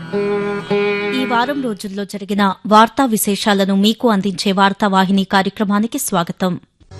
ఈ వారం రోజుల్లో జరిగిన వార్తా విశేషాలను మీకు అందించే వార్తావాహిని కార్యక్రమానికి స్వాగతం.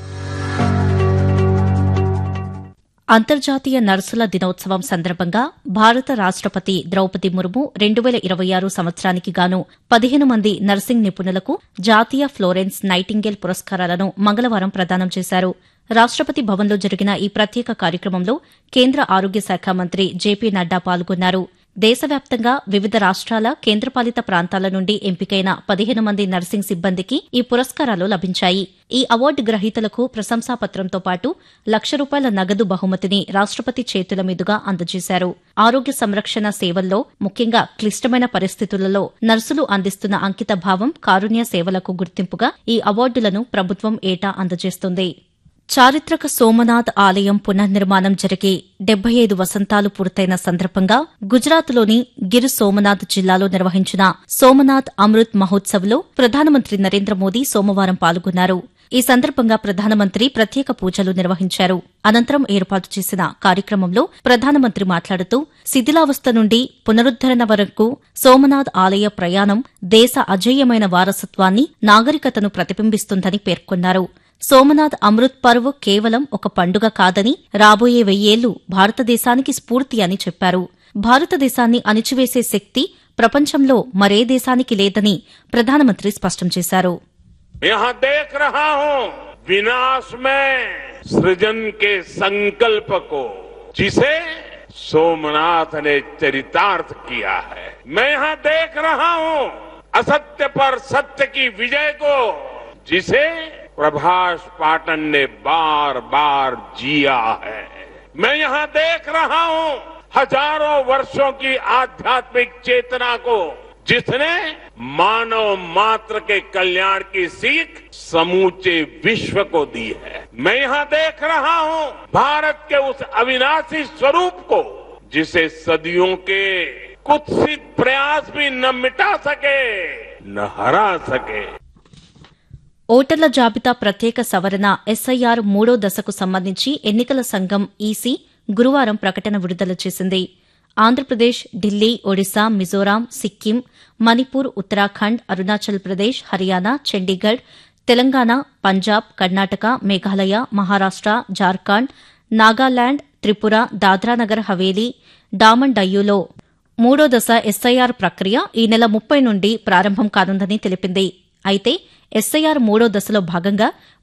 అంతర్జాతీయ నర్సుల దినోత్సవం సందర్భంగా భారత రాష్టపతి ద్రౌపది ముర్ము 2026 సంవత్సరానికి గాను 15 మంది నర్సింగ్ నిపుణులకు జాతీయ ఫ్లోరెన్స్ నైటింగేల్ పురస్కారాలను మంగళవారం ప్రదానం చేశారు. రాష్టపతి భవన్లో జరిగిన ఈ ప్రత్యేక కార్యక్రమంలో కేంద్ర ఆరోగ్య శాఖ మంత్రి జేపీ నడ్డా పాల్గొన్నారు. దేశవ్యాప్తంగా వివిధ రాష్ట్రాల కేంద్రపాలిత ప్రాంతాల నుండి ఎంపికైన 15 మంది నర్సింగ్ సిబ్బందికి ఈ పురస్కారాలు లభించాయి. ఈ అవార్డు గ్రహీతలకు ప్రశంసాపత్రంతో పాటు ₹1,00,000 నగదు బహుమతిని రాష్టపతి చేతుల మీదుగా అందజేశారు. ఆరోగ్య సంరక్షణ సేవల్లో ముఖ్యంగా క్లిష్టమైన పరిస్థితులలో నర్సులు అందిస్తున్న అంకితభావం, కారుణ్య సేవలకు గుర్తింపుగా ఈ అవార్డులను ప్రభుత్వం ఏటా అందజేస్తుంది. చారిత్రక సోమనాథ్ ఆలయం పునర్నిర్మాణం జరిగి 75 వసంతాలు పూర్తయిన సందర్భంగా గుజరాత్లోని గిర్ సోమనాథ్ జిల్లాలో నిర్వహించిన సోమనాథ్ అమృత్ మహోత్సవ్లో ప్రధానమంత్రి నరేంద్ర మోదీ సోమవారం పాల్గొన్నారు. ఈ సందర్భంగా ప్రధానమంత్రి ప్రత్యేక పూజలు నిర్వహించారు. అనంతరం ఏర్పాటు చేసిన కార్యక్రమంలో ప్రధానమంత్రి మాట్లాడుతూ శిథిలావస్థ నుండి పునరుద్దరణ వరకు సోమనాథ్ ఆలయ ప్రయాణం దేశ అజేయమైన వారసత్వాన్ని, నాగరికతను ప్రతిబింబిస్తుందని పేర్కొన్నారు. సోమనాథ్ అమృత్ పర్వ్ కేవలం ఒక పండుగ కాదని, రాబోయే 1000 ఏళ్లు భారతదేశానికి స్ఫూర్తి అని చెప్పారు. భారతదేశాన్ని అణిచివేసే శక్తి ప్రపంచంలో మరే దేశానికి లేదని ప్రధానమంత్రి స్పష్టం చేశారు. यहाँ देख रहा हूं विनाश में सृजन के संकल्प को, जिसे सोमनाथ ने चरितार्थ किया है. मैं यहाँ देख रहा हूं असत्य पर सत्य की विजय को, जिसे प्रभाष पाटन ने बार बार जिया है. मैं यहाँ देख रहा हूं हजारों वर्षों की आध्यात्मिक चेतना को, जिसने मानव मात्र के कल्याण की सीख समूचे विश्व को दी है. मैं यहाँ देख रहा हूं भारत के उस अविनाशी स्वरूप को, जिसे सदियों के कुत्सित प्रयास भी न मिटा सके, न हरा सके. ఓటర్ల జాబితా ప్రత్యేక సవరణ ఎస్ఐఆర్ 3వ దశకు సంబంధించి ఎన్నికల సంఘం ఈసీ గురువారం ప్రకటన విడుదల చేసింది. ఆంధ్రప్రదేశ్, ఢిల్లీ, ఒడిశా, మిజోరాం, సిక్కిం, మణిపూర్, ఉత్తరాఖండ్, అరుణాచల్ ప్రదేశ్, హర్యానా, చండీగఢ్, తెలంగాణ, పంజాబ్, కర్ణాటక, మేఘాలయ, మహారాష్ట, జార్ఖండ్, నాగాలాండ్, త్రిపుర, దాద్రానగర్ హవేలీ, డామన్ డయ్యూలో 3వ దశ ఎస్ఐఆర్ ప్రక్రియ ఈ నెల 30 నుండి ప్రారంభం కానుందని తెలిపింది. అయితే ఎస్ఐఆర్ 3వ దశలో భాగంగా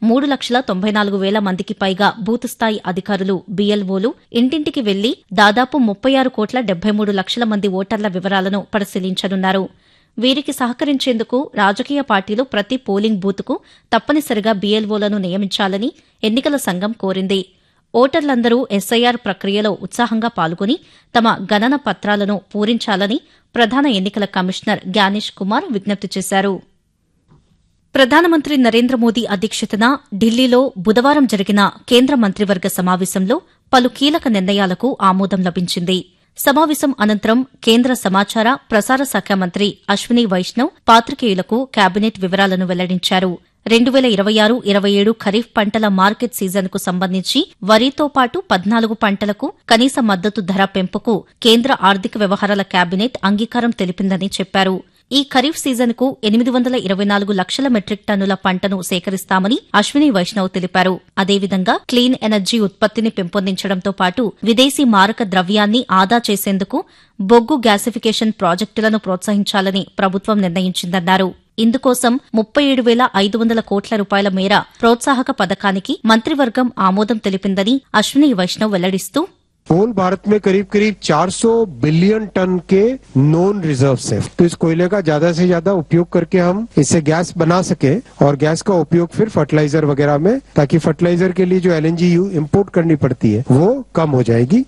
3,94,000 మందికి పైగా బూత్ స్థాయి అధికారులు, బీఎల్ఓలు ఇంటింటికి వెళ్లి దాదాపు 36,73,00,000 మంది ఓటర్ల వివరాలను పరిశీలించనున్నారు. వీరికి సహకరించేందుకు రాజకీయ పార్టీలు ప్రతి పోలింగ్ బూత్కు తప్పనిసరిగా బీఎల్ఓలను నియమించాలని ఎన్నికల సంఘం కోరింది. ఓటర్లందరూ ఎస్ఐఆర్ ప్రక్రియలో ఉత్సాహంగా పాల్గొని తమ గణన పత్రాలను పూరించాలని ప్రధాన ఎన్నికల కమిషనర్ జ్ఞానేష్ కుమార్ విజ్ఞప్తి చేశారు. ప్రధానమంత్రి నరేంద్ర మోదీ అధ్యక్షతన ఢిల్లీలో బుధవారం జరిగిన కేంద్ర మంత్రివర్గ సమావేశంలో పలు కీలక నిర్ణయాలకు ఆమోదం లభించింది. సమావేశం అనంతరం కేంద్ర సమాచార ప్రసార శాఖ మంత్రి అశ్విని వైష్ణవ్ పాత్రికేయులకు కేబినెట్ వివరాలను వెల్లడించారు. 2026-27 ఖరీఫ్ పంటల మార్కెట్ సీజన్కు సంబంధించి వరితో పాటు 14 పంటలకు కనీస మద్దతు ధర పెంపుకు కేంద్ర ఆర్థిక వ్యవహారాల కేబినెట్ అంగీకారం తెలిపిందని చెప్పారు. ఈ ఖరీఫ్ సీజన్కు 824 లక్షల మెట్రిక్ టన్నుల పంటను సేకరిస్తామని అశ్విని వైష్ణవ్ తెలిపారు. అదేవిధంగా క్లీన్ ఎనర్జీ ఉత్పత్తిని పెంపొందించడంతో పాటు విదేశీ మారక ద్రవ్యాన్ని ఆదా చేసేందుకు బొగ్గు గ్యాసిఫికేషన్ ప్రాజెక్టులను ప్రోత్సహించాలని ప్రభుత్వం నిర్ణయించిందన్నారు. ఇందుకోసం 37,500 కోట్ల రూపాయల మేర ప్రోత్సాహక పథకానికి మంత్రివర్గం ఆమోదం తెలిపిందని అశ్విని వైష్ణవ్ వెల్లడిస్తూ, होल भारत में करीब 400 बिलियन टन के नॉन रिजर्व है. तो इस कोयले का ज्यादा से ज्यादा उपयोग करके हम इससे गैस बना सके और गैस का उपयोग फिर फर्टिलाइजर वगैरह में, ताकि फर्टिलाइजर के लिए जो LNG इंपोर्ट करनी पड़ती है वो कम हो जाएगी.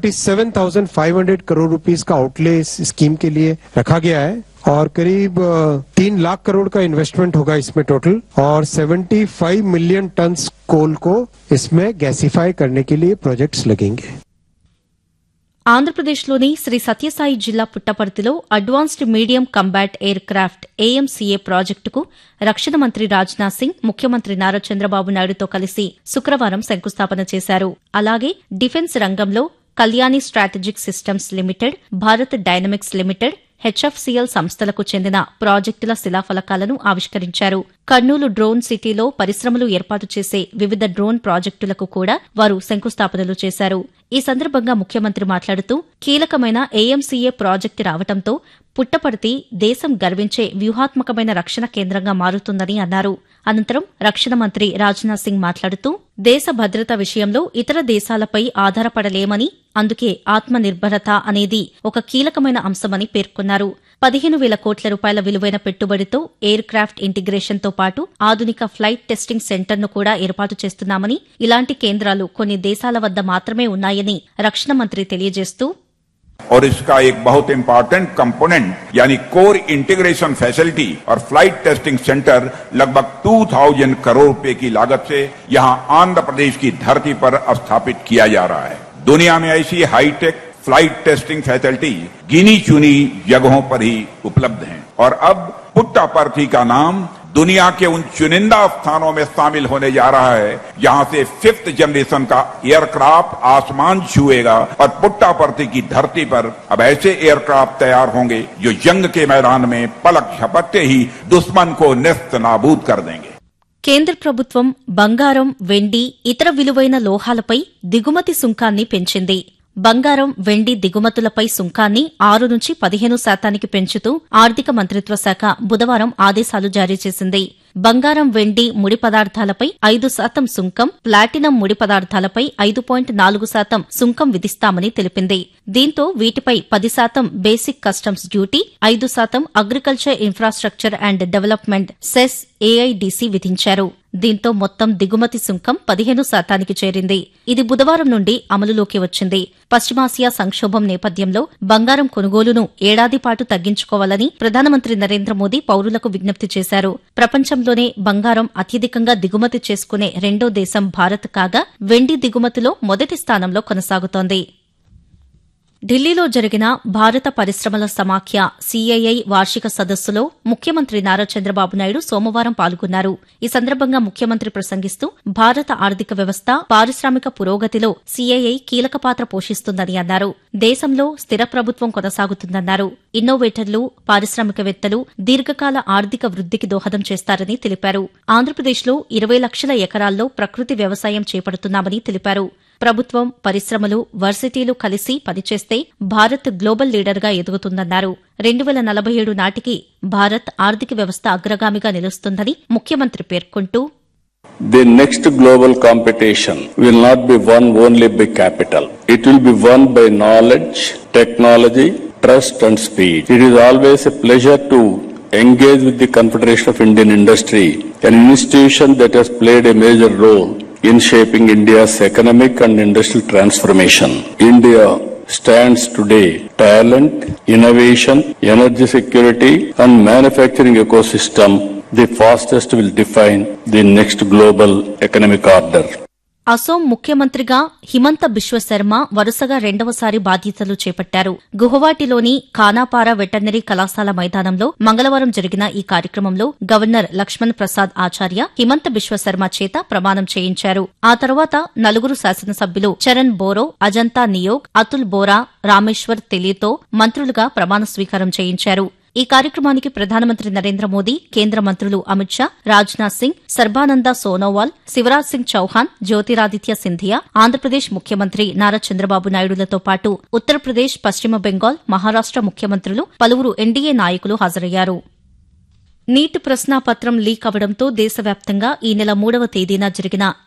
37,500 करोड़ रुपीस का आउटले इस स्कीम के लिए रखा गया है और करीब 3 लाख करोड़ का इन्वेस्टमेंट होगा इसमें टोटल, और 75 मिलियन टन कोल को इसमें गैसिफाई करने के लिए प्रोजेक्ट्स लगेंगे. ఆంధ్రప్రదేశ్లోని శ్రీ సత్యసాయి జిల్లా పుట్టపర్తిలో advanced medium combat air craft AMCA ప్రాజెక్టుకు రక్షణ మంత్రి రాజ్నాథ్ సింగ్ ముఖ్యమంత్రి నారా చంద్రబాబు నాయుడుతో కలిసి శుక్రవారం శంకుస్థాపన చేశారు. అలాగే డిఫెన్స్ రంగంలో Kalyani strategic systems limited, Bharat dynamics limited, HFCL సంస్థలకు చెందిన ప్రాజెక్టుల శిలాఫలకాలను ఆవిష్కరించారు. కర్నూలు డ్రోన్ సిటీలో పరిశ్రమలు ఏర్పాటు చేసే వివిధ డ్రోన్ ప్రాజెక్టులకు కూడా వారు శంకుస్థాపనలు చేశారు. ఈ సందర్భంగా ముఖ్యమంత్రి మాట్లాడుతూ కీలకమైన ఏఎంసీఏ ప్రాజెక్టు రావడంతో పుట్టపర్తి దేశం గర్వించే వ్యూహాత్మకమైన రక్షణ కేంద్రంగా మారుతుందని అన్నారు. అనంతరం రక్షణ మంత్రి రాజ్నాథ్ సింగ్ మాట్లాడుతూ దేశ భద్రత విషయంలో ఇతర దేశాలపై ఆధారపడలేమని, అందుకే ఆత్మనిర్భరత అనేది ఒక కీలకమైన అంశమని పేర్కొన్నారు. 15,000 కోట్ల రూపాయల విలువైన పెట్టుబడితో ఎయిర్ క్రాఫ్ట్ ఇంటిగ్రేషన్తో పాటు ఆధునిక ఫ్లైట్ టెస్టింగ్ సెంటర్ను కూడా ఏర్పాటు చేస్తున్నామని, ఇలాంటి కేంద్రాలు కొన్ని దేశాల వద్ద మాత్రమే ఉన్నాయని రక్షణ మంత్రి తెలియజేస్తూ और इसका एक बहुत इंपॉर्टेंट कंपोनेंट यानी कोर इंटीग्रेशन फैसिलिटी और फ्लाइट टेस्टिंग सेंटर लगभग 2,000 करोड़ रुपए की लागत से यहां आंध्र प्रदेश की धरती पर स्थापित किया जा रहा है. दुनिया में ऐसी हाईटेक फ्लाइट टेस्टिंग फैसिलिटी गिनी चुनी जगहों पर ही उपलब्ध हैं और अब पुट्टापर्थी का नाम दुनिया के उन चुनिंदा स्थानों में शामिल होने जा रहा है जहां से 5th जनरेशन का एयरक्राफ्ट आसमान छुएगा और पुट्टापर्थी की धरती पर अब ऐसे एयरक्राफ्ट तैयार होंगे जो जंग के मैदान में पलक झपकते ही दुश्मन को नेस्त नाबूद कर देंगे. కేంద్ర ప్రభుత్వం బంగారం, వెండి, ఇతర విలువైన లోహాలపై దిగుమతి సుంకాన్ని పెంచింది. బంగారం, వెండి దిగుమతులపై సుంకాన్ని 6 నుంచి 15% పెంచుతూ ఆర్థిక మంత్రిత్వ శాఖ బుధవారం ఆదేశాలు జారీ చేసింది. బంగారం, వెండి ముడి పదార్థాలపై 5% సుంకం, ప్లాటినం ముడి పదార్థాలపై 5.4% సుంకం విధిస్తామని తెలిపింది. దీంతో వీటిపై 10% basic customs duty, 5% agriculture infrastructure and development cess ఏఐడీసీ విధించారు. దీంతో మొత్తం దిగుమతి సుంకం 15%కి చేరింది. ఇది బుధవారం నుండి అమలులోకి వచ్చింది. పశ్చిమాసియా సంక్షోభం నేపథ్యంలో బంగారం కొనుగోలును ఏడాది పాటు తగ్గించుకోవాలని ప్రధానమంత్రి నరేంద్ర మోదీ పౌరులకు విజ్ఞప్తి చేశారు. ప్రపంచంలోనే బంగారం అత్యధికంగా దిగుమతి చేసుకునే రెండో దేశం భారత్ కాగా, వెండి దిగుమతిలో మొదటి స్థానంలో కొనసాగుతోంది. ఢిల్లీలో జరిగిన భారత పరిశ్రమల సమాఖ్య సీఐఐ వార్షిక సదస్సులో ముఖ్యమంత్రి నారా చంద్రబాబు నాయుడు సోమవారం పాల్గొన్నారు. ఈ సందర్భంగా ముఖ్యమంత్రి ప్రసంగిస్తూ భారత ఆర్థిక వ్యవస్థ, పారిశ్రామిక పురోగతిలో సీఐఐ కీలక పాత్ర పోషిస్తుందని అన్నారు. దేశంలో స్థిర ప్రభుత్వం కొనసాగుతుందన్నారు. ఇన్నోవేటర్లు, పారిశ్రామికవేత్తలు దీర్ఘకాల ఆర్థిక వృద్దికి దోహదం చేస్తారని తెలిపారు. ఆంధ్రప్రదేశ్లో 20 లక్షల ఎకరాల్లో ప్రకృతి వ్యవసాయం చేపడుతున్నామని తెలిపారు. ప్రభుత్వం, పరిశ్రమలు, వర్సిటీలు కలిసి పనిచేస్తే భారత్ గ్లోబల్ లీడర్గా ఎదుగుతుందన్నారు. 2047 నాటికి భారత్ ఆర్థిక వ్యవస్థ అగ్రగామిగా నిలుస్తుందని ముఖ్యమంత్రి పేర్కొంటూ The next global competition will not be won only by capital. It will be won by knowledge, technology, trust and speed. It is always a pleasure to engage with the Confederation of Indian Industry, an institution that has played a major role in shaping India's economic and industrial transformation. India stands today talent, innovation, energy security and manufacturing ecosystem. The fastest will define the next global economic order. Assam ముఖ్యమంత్రిగా హిమంత బిశ్వ శర్మ వరుసగా రెండవసారి బాధ్యతలు చేపట్టారు. గుహవాటిలోని ఖానాపారా veterinary కళాశాల మైదానంలో మంగళవారం జరిగిన ఈ కార్యక్రమంలో గవర్నర్ లక్ష్మణ్ ప్రసాద్ ఆచార్య హిమంత బిశ్వ శర్మ చేత ప్రమాణం చేయించారు. ఆ తర్వాత 4 శాసనసభ్యులు చరణ్ బోరో, అజంతా నియోగ్, అతుల్ బోరా, రామేశ్వర్ తెలీతో మంత్రులుగా ప్రమాణ స్వీకారం చేయించారు. ఈ కార్యక్రమానికి ప్రధానమంత్రి నరేంద్ర మోదీ, కేంద్ర మంత్రులు అమిత్ షా, రాజ్నాథ్ సింగ్, సర్బానంద సోనోవాల్, శివరాజ్ సింగ్ చౌహాన్, జ్యోతిరాదిత్య సింధియా, ఆంధ్రప్రదేశ్ ముఖ్యమంత్రి నారా చంద్రబాబు నాయుడులతో పాటు ఉత్తరప్రదేశ్, పశ్చిమ బెంగాల్, మహారాష్ట ముఖ్యమంత్రులు, పలువురు ఎన్డీఏ నాయకులు హాజరయ్యారు. నీట్ ప్రశ్నాపత్రం లీక్ అవడంతో దేశవ్యాప్తంగా ఈ నెల 3వ తేదీన జరిగిన